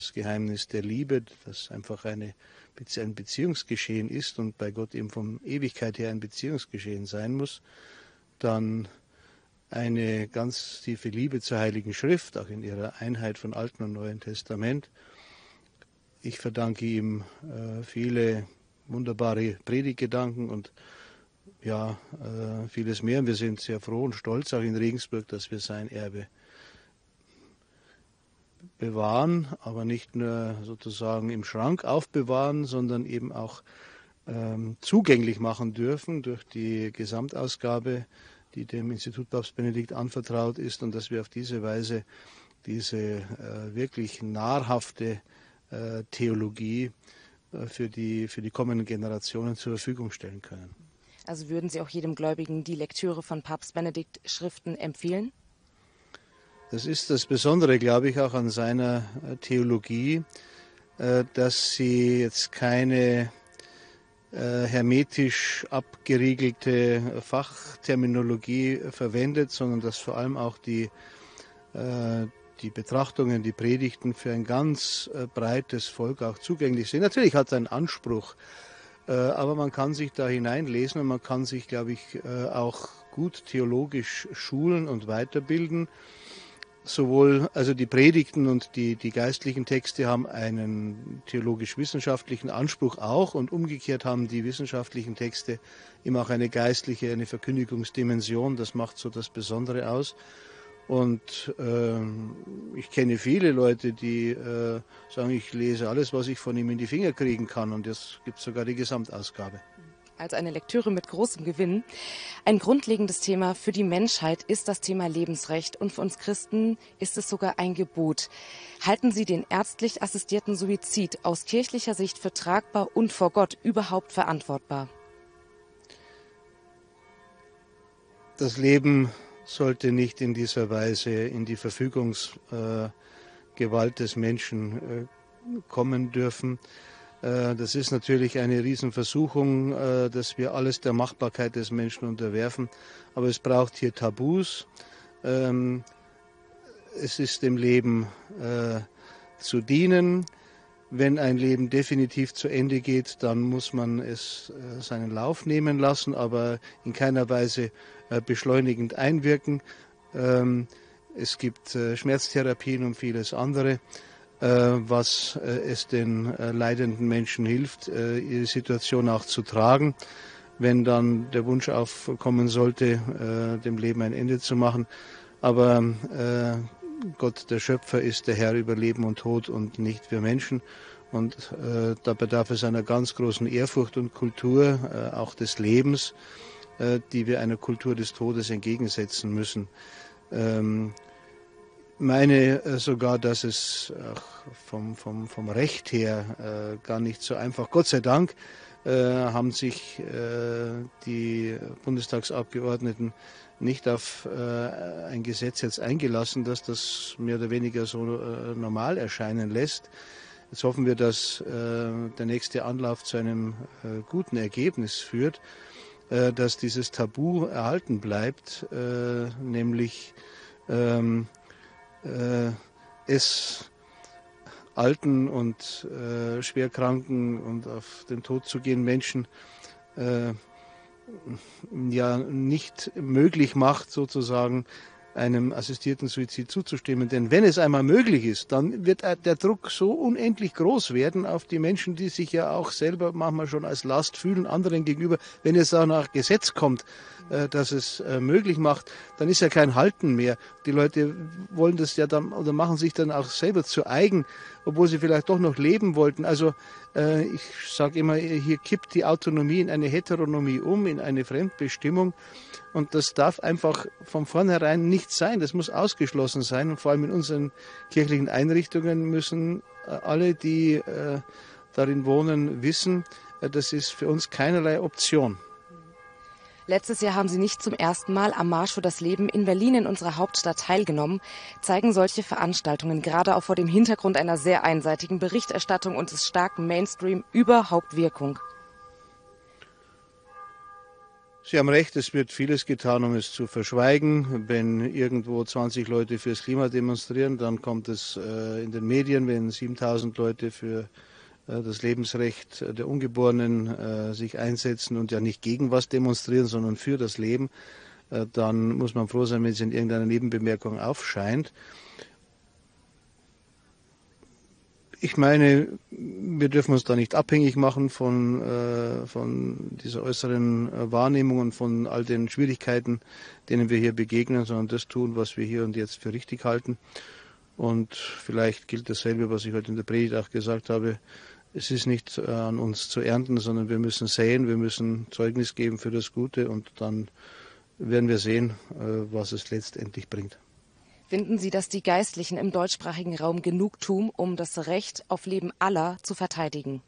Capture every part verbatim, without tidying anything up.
das Geheimnis der Liebe, das einfach eine, ein Beziehungsgeschehen ist und bei Gott eben von Ewigkeit her ein Beziehungsgeschehen sein muss. Dann eine ganz tiefe Liebe zur Heiligen Schrift, auch in ihrer Einheit von Alten und Neuen Testament. Ich verdanke ihm äh, viele wunderbare Predigtgedanken und ja, äh, vieles mehr. Wir sind sehr froh und stolz auch in Regensburg, dass wir sein Erbe bewahren, aber nicht nur sozusagen im Schrank aufbewahren, sondern eben auch ähm, zugänglich machen dürfen durch die Gesamtausgabe, die dem Institut Papst Benedikt anvertraut ist, und dass wir auf diese Weise diese äh, wirklich nahrhafte äh, Theologie äh, für die, für die kommenden Generationen zur Verfügung stellen können. Also würden Sie auch jedem Gläubigen die Lektüre von Papst Benedikt Schriften empfehlen? Das ist das Besondere, glaube ich, auch an seiner Theologie, dass sie jetzt keine hermetisch abgeriegelte Fachterminologie verwendet, sondern dass vor allem auch die, die Betrachtungen, die Predigten für ein ganz breites Volk auch zugänglich sind. Natürlich hat er einen Anspruch, aber man kann sich da hineinlesen und man kann sich, glaube ich, auch gut theologisch schulen und weiterbilden. Sowohl also die Predigten und die, die geistlichen Texte haben einen theologisch-wissenschaftlichen Anspruch auch, und umgekehrt haben die wissenschaftlichen Texte immer auch eine geistliche, eine Verkündigungsdimension. Das macht so das Besondere aus. Und äh, ich kenne viele Leute, die äh, sagen, ich lese alles, was ich von ihm in die Finger kriegen kann, und jetzt gibt es sogar die Gesamtausgabe. Also eine Lektüre mit großem Gewinn. Ein grundlegendes Thema für die Menschheit ist das Thema Lebensrecht, und für uns Christen ist es sogar ein Gebot. Halten Sie den ärztlich assistierten Suizid aus kirchlicher Sicht für tragbar und vor Gott überhaupt verantwortbar? Das Leben sollte nicht in dieser Weise in die Verfügungsgewalt des Menschen kommen dürfen. Das ist natürlich eine Riesenversuchung, dass wir alles der Machbarkeit des Menschen unterwerfen. Aber es braucht hier Tabus. Es ist dem Leben zu dienen. Wenn ein Leben definitiv zu Ende geht, dann muss man es seinen Lauf nehmen lassen, aber in keiner Weise beschleunigend einwirken. Es gibt Schmerztherapien und vieles andere, was es den leidenden Menschen hilft, ihre Situation auch zu tragen. Wenn dann der Wunsch aufkommen sollte, dem Leben ein Ende zu machen. Aber Gott, der Schöpfer, ist der Herr über Leben und Tod und nicht wir Menschen. Und da bedarf es einer ganz großen Ehrfurcht und Kultur, auch des Lebens, die wir einer Kultur des Todes entgegensetzen müssen. meine sogar, dass es vom, vom, vom Recht her äh, gar nicht so einfach. Gott sei Dank äh, haben sich äh, die Bundestagsabgeordneten nicht auf äh, ein Gesetz jetzt eingelassen, dass das mehr oder weniger so äh, normal erscheinen lässt. Jetzt hoffen wir, dass äh, der nächste Anlauf zu einem äh, guten Ergebnis führt, äh, dass dieses Tabu erhalten bleibt, äh, nämlich ähm, äh, es alten und äh, schwerkranken und auf den Tod zu gehen Menschen äh, ja nicht möglich macht, sozusagen einem assistierten Suizid zuzustimmen. Denn wenn es einmal möglich ist, dann wird der Druck so unendlich groß werden auf die Menschen, die sich ja auch selber manchmal schon als Last fühlen, anderen gegenüber. Wenn es auch nach Gesetz kommt, äh, dass es äh, möglich macht, dann ist ja kein Halten mehr. Die Leute wollen das ja dann oder machen sich dann auch selber zu eigen, obwohl sie vielleicht doch noch leben wollten. Also äh, ich sage immer, hier kippt die Autonomie in eine Heteronomie um, in eine Fremdbestimmung. Und das darf einfach von vornherein nicht sein. Das muss ausgeschlossen sein. Und vor allem in unseren kirchlichen Einrichtungen müssen alle, die äh, darin wohnen, wissen, äh, das ist für uns keinerlei Option. Letztes Jahr haben Sie nicht zum ersten Mal am Marsch für das Leben in Berlin in unserer Hauptstadt teilgenommen. Zeigen solche Veranstaltungen gerade auch vor dem Hintergrund einer sehr einseitigen Berichterstattung und des starken Mainstream überhaupt Wirkung? Sie haben recht, es wird vieles getan, um es zu verschweigen. Wenn irgendwo zwanzig Leute fürs Klima demonstrieren, dann kommt es äh, in den Medien. Wenn siebentausend Leute für äh, das Lebensrecht der Ungeborenen äh, sich einsetzen und ja nicht gegen was demonstrieren, sondern für das Leben, äh, dann muss man froh sein, wenn es in irgendeiner Nebenbemerkung aufscheint. Ich meine, wir dürfen uns da nicht abhängig machen von, äh, von dieser äußeren äh, Wahrnehmung und von all den Schwierigkeiten, denen wir hier begegnen, sondern das tun, was wir hier und jetzt für richtig halten. Und vielleicht gilt dasselbe, was ich heute in der Predigt auch gesagt habe. Es ist nicht äh, an uns zu ernten, sondern wir müssen säen, wir müssen Zeugnis geben für das Gute und dann werden wir sehen, äh, was es letztendlich bringt. Finden Sie, dass die Geistlichen im deutschsprachigen Raum genug tun, um das Recht auf Leben aller zu verteidigen?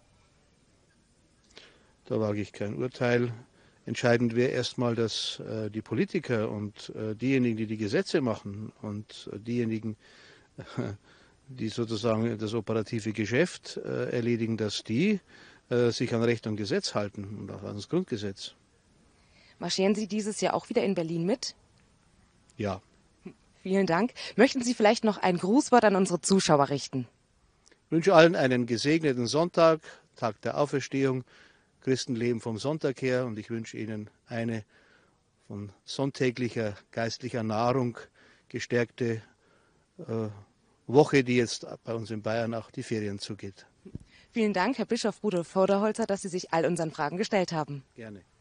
Da wage ich kein Urteil. Entscheidend wäre erstmal, dass äh, die Politiker und äh, diejenigen, die die Gesetze machen und äh, diejenigen, äh, die sozusagen das operative Geschäft äh, erledigen, dass die äh, sich an Recht und Gesetz halten und auch an das Grundgesetz. Marschieren Sie dieses Jahr auch wieder in Berlin mit? Ja. Vielen Dank. Möchten Sie vielleicht noch ein Grußwort an unsere Zuschauer richten? Ich wünsche allen einen gesegneten Sonntag, Tag der Auferstehung. Christen leben vom Sonntag her und ich wünsche Ihnen eine von sonntäglicher geistlicher Nahrung gestärkte äh, Woche, die jetzt bei uns in Bayern auch die Ferien zugeht. Vielen Dank, Herr Bischof Rudolf Voderholzer, dass Sie sich all unseren Fragen gestellt haben. Gerne.